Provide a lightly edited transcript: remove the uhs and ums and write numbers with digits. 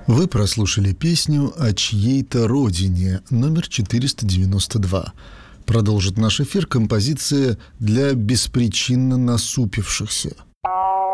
Вы прослушали песню «О чьей-то родине» номер 492. Продолжит наш эфир композиция «Для беспричинно насупившихся».